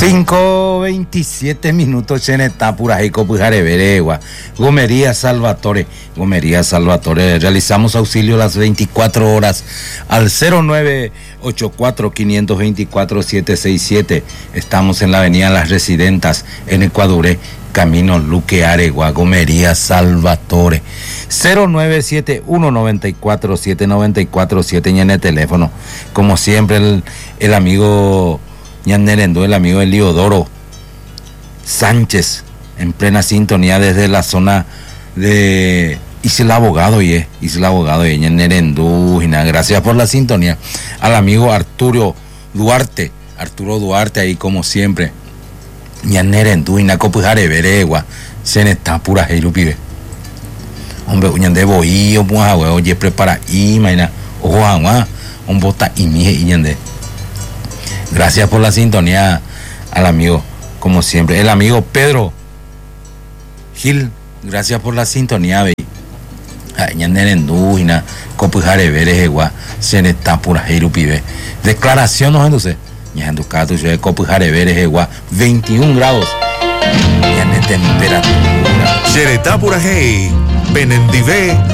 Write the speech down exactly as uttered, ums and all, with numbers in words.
cinco veintisiete minutos en Etapura y Copujareveregua. Gomería Salvatore. Gomería Salvatore. Realizamos auxilio las veinticuatro horas al cero nueve ocho cuatro, cinco dos cuatro, siete seis siete. Estamos en la avenida Las Residentas, en Ecuador, Camino Luque Aregua. Gomería Salvatore. cero nueve siete uno, nueve cuatro siete, nueve cuatro siete en el teléfono. Como siempre, el, el amigo Ñanerendú, el amigo Eliodoro Sánchez, en plena sintonía desde la zona de Isla Abogado, y Isla Abogado, y Ñanerendú, y nada, gracias por la sintonía. Al amigo Arturo Duarte, Arturo Duarte, ahí como siempre. Ñanerendú, y Nacopujareveregua, se está pura heiru pibe. Hombre, uñan de bohío, pues, oye, prepara, y mañana, ojo, agua, un bota y mije, y ñande. Gracias por la sintonía al amigo, como siempre. El amigo Pedro Gil, gracias por la sintonía, ve. Ñanerendúina, Copujareveregua, se está pura heiru pibe. Declaración, no entonces. Ñanducato, yo de Copujareveregua, veintiún grados. Ñane temperatura. Xeretá pura hei, Penendivé.